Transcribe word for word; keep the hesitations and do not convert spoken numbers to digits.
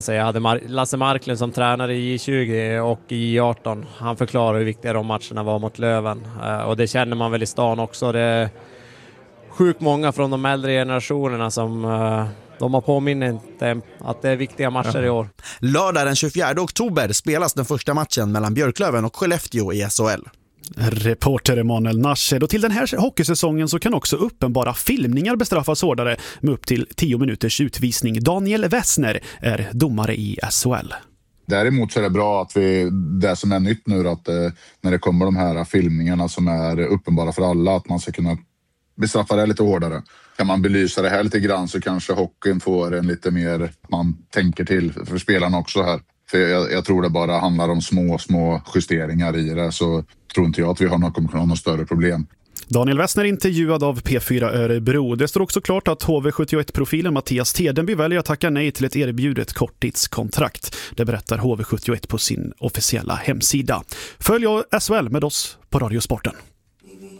sig. Jag hade Mar- Lasse Marklund som tränare i J tjugo och i J arton. Han förklarar hur viktiga de matcherna var mot Löven. Uh, och det känner man väl i stan också. Det är sjukt många från de äldre generationerna som... Uh, De har påminnit att det är viktiga matcher i år. Lördag den tjugofjärde oktober spelas den första matchen mellan Björklöven och Skellefteå i S H L. Reporter Emanuel Nashed. Och till den här hockeysäsongen så kan också uppenbara filmningar bestraffas hårdare med upp till tio minuters utvisning. Daniel Wessner är domare i S H L. Däremot så är det bra att vi, det som är nytt nu, att eh, när det kommer de här filmningarna som är uppenbara för alla, att man ska kunna bestraffa det lite hårdare. Kan man belysa det här lite grann så kanske hockeyn får en lite mer, man tänker till för spelarna också här. För jag, jag tror det bara handlar om små, små justeringar i det, så tror inte jag att vi har något, något större problem. Daniel Wessner intervjuad av P fyra Örebro. Det står också klart att H V sjuttioett-profilen Mattias Tedenby väljer att tacka nej till ett erbjudet korttidskontrakt. Det berättar H V sjuttioett på sin officiella hemsida. Följ S H L med oss på Radiosporten.